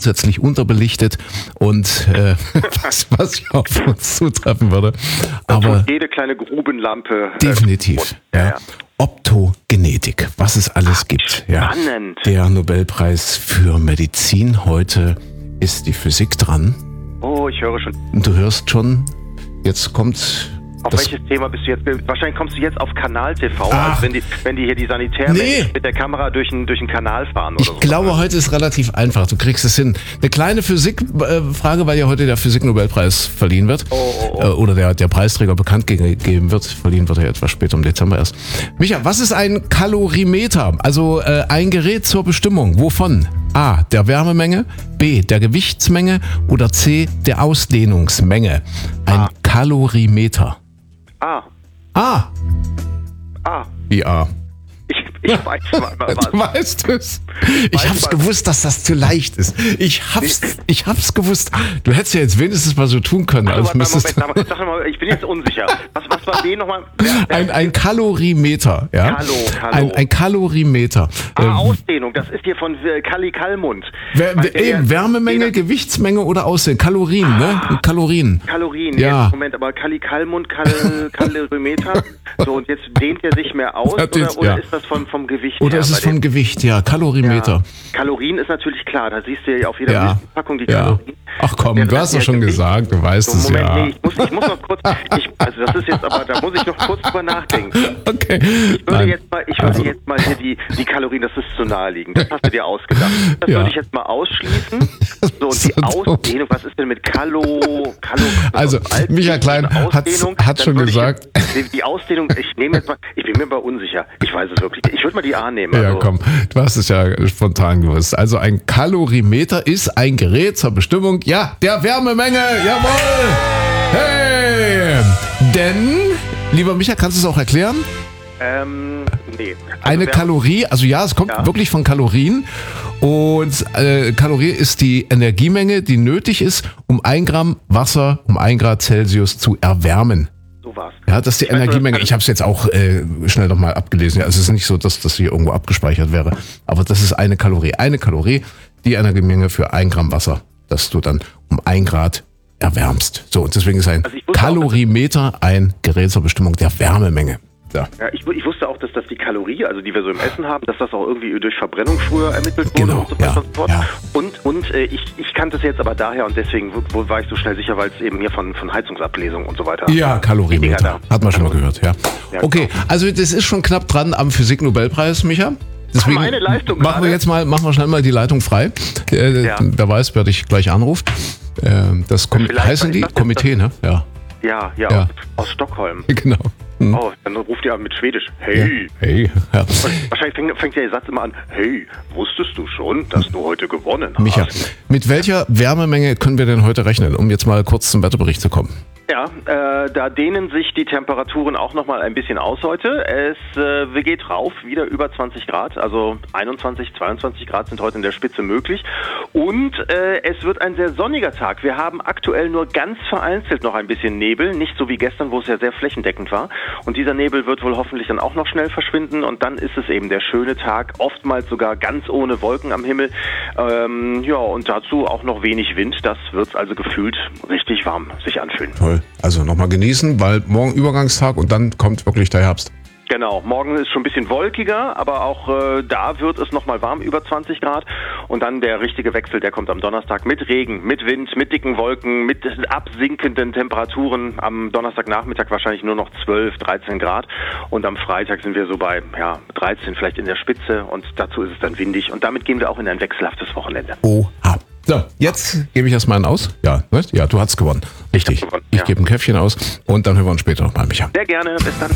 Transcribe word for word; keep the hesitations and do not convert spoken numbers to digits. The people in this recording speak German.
zusätzlich unterbelichtet und äh, was, was ja auf uns zutreffen würde. Aber jede kleine Grubenlampe. Definitiv. Äh, ja. ja. Optogenetik, was es alles Ach, gibt. Ja. Spannend. Der Nobelpreis für Medizin. Heute ist die Physik dran. Oh, ich höre schon. Und du hörst schon, jetzt kommt... Auf das welches Thema bist du jetzt? Wahrscheinlich kommst du jetzt auf Kanal T V, Ach. als wenn die, wenn die hier die Sanitären Nee. mit der Kamera durch den, durch den Kanal fahren oder Ich so. glaube, heute ist relativ einfach. Du kriegst es hin. Eine kleine Physikfrage, weil ja heute der Physik-Nobelpreis verliehen wird. Oh, oh, oh. Äh, Oder der, der Preisträger bekannt gegeben wird. Verliehen wird er etwas später im Dezember erst. Micha, was ist ein Kalorimeter? Also äh, ein Gerät zur Bestimmung. Wovon? A, der Wärmemenge, B, der Gewichtsmenge oder C, der Ausdehnungsmenge. Ein Ah. Kalorimeter. Ah, A. ah. Wie A. Ich, ich weiß mal was. Du weißt es. Ich Weiß hab's was. gewusst, dass das zu leicht ist. Ich hab's, ich hab's gewusst. Du hättest ja jetzt wenigstens mal so tun können, als Warte, müsstest Moment, Moment, sag mal, ich bin jetzt unsicher. Was, was war D nochmal? ein, ein Kalorimeter, ja? Kalo, Kalo. Ein, ein Kalorimeter. Ah, Äh, Ausdehnung, das ist hier von äh, Kali Kalmund. wer, Meint der eben, hier- Wärmemenge, jeder- Gewichtsmenge oder Aussehen. Kalorien, ne? Kalorien. Kalorien, Ja. jetzt, Moment, aber Kali Kalmund, Kal Kalorimeter. So, und jetzt dehnt er sich mehr aus, Ja, oder, das- oder ja. ist das von, vom Gewicht Oder her? ist es bei vom dem- Gewicht, ja. Kalorimeter. Ja. Kalorien ist natürlich klar, da siehst du ja auf jeder Ja. Packung die Ja. Kalorien. Ach komm, Der du hast doch Rest schon der Gewicht. gesagt, du weißt So, es Moment, ja. nee, ich muss, ich muss noch kurz, ich, also das ist jetzt aber, da muss ich noch kurz drüber nachdenken. Okay. Ich würde Nein. jetzt mal, ich würde Also- jetzt mal hier die, die Kalorien, das ist zu naheliegend. Das hast du dir ausgedacht. Das Ja. würde ich jetzt mal ausschließen. So, und die So dumm. Ausdehnung, was ist denn mit Kalo, Kalo? Also, Alt- Micha Klein hat's- Ausdehnung, hat dann schon würde ich gesagt. Jetzt, die, die Ausdehnung, ich nehme jetzt mal, ich bin mir aber unsicher. Ich weiß es wirklich. Ich würde mal die A nehmen. Ja, also, komm, du hast es ja spontan gewusst. Also ein Kalorimeter ist ein Gerät zur Bestimmung, ja, der Wärmemenge. Jawohl! Hey! Denn, lieber Micha, kannst du es auch erklären? Ähm, nee. Also Eine Wärme- Kalorie, also ja, es kommt Ja. wirklich von Kalorien. Und äh, Kalorie ist die Energiemenge, die nötig ist, um ein Gramm Wasser um ein Grad Celsius zu erwärmen. So war's. Ja, das ist die Ich weiß nur, Energiemenge. das Ich habe es jetzt auch äh, schnell nochmal abgelesen. Ja, also es ist nicht so, dass das hier irgendwo abgespeichert wäre. Aber das ist eine Kalorie. Eine Kalorie, die Energiemenge für ein Gramm Wasser, das du dann um ein Grad erwärmst. So, und deswegen ist ein Also ich wusste auch, Kalorimeter ein Gerät zur Bestimmung der Wärmemenge. Ja. Ja, ich, ich wusste auch, dass das die Kalorie, also die wir so im Essen haben, dass das auch irgendwie durch Verbrennung früher ermittelt wurde Genau, und so weiter ja, und so fort. ja. Und, und äh, ich, ich kannte es jetzt aber daher und deswegen wo, wo war ich so schnell sicher, weil es eben hier von, von Heizungsablesung und so weiter. Ja, Die Kalorimeter. Dinger da. Hat man schon mal gehört, ja. Ja, Okay, also das ist schon knapp dran am Physik-Nobelpreis, Micha. Deswegen Meine Leistung machen wir gerade. jetzt mal, machen wir schnell mal die Leitung frei. Äh, Ja. Wer weiß, wer dich gleich anruft. Äh, das kommt, Vielleicht heißen ist die das jetzt Komitee, ne? Ja, Ja, ja, Ja. Aus, aus Stockholm. genau. Hm. Oh, dann ruft ihr mit Schwedisch. Hey. Hey, ja. Und wahrscheinlich fängt, fängt der Satz immer an. Hey, wusstest du schon, dass du heute gewonnen hast? Micha, mit welcher Wärmemenge können wir denn heute rechnen, um jetzt mal kurz zum Wetterbericht zu kommen? Ja, äh, da dehnen sich die Temperaturen auch nochmal ein bisschen aus heute. Es äh, geht rauf, wieder über zwanzig Grad, also einundzwanzig, zweiundzwanzig Grad sind heute in der Spitze möglich. Und äh, es wird ein sehr sonniger Tag. Wir haben aktuell nur ganz vereinzelt noch ein bisschen Nebel, nicht so wie gestern, wo es ja sehr flächendeckend war. Und dieser Nebel wird wohl hoffentlich dann auch noch schnell verschwinden und dann ist es eben der schöne Tag, oftmals sogar ganz ohne Wolken am Himmel. Ähm, ja, und dazu auch noch wenig Wind. Das wird also gefühlt richtig warm sich anfühlen. Toll. Also nochmal genießen, weil morgen Übergangstag und dann kommt wirklich der Herbst. Genau, morgen ist schon ein bisschen wolkiger, aber auch äh, da wird es nochmal warm, über zwanzig Grad. Und dann der richtige Wechsel, der kommt am Donnerstag mit Regen, mit Wind, mit dicken Wolken, mit absinkenden Temperaturen. Am Donnerstagnachmittag wahrscheinlich nur noch zwölf, dreizehn Grad. Und am Freitag sind wir so bei ja, dreizehn vielleicht in der Spitze. Und dazu ist es dann windig. Und damit gehen wir auch in ein wechselhaftes Wochenende. Oha. So, jetzt gebe ich erstmal einen aus. Ja, ne? Ja, du hast gewonnen. Richtig. Ich hab gewonnen, Ich ja. gebe ein Käffchen aus und dann hören wir uns später nochmal, Micha. Sehr gerne, bis dann.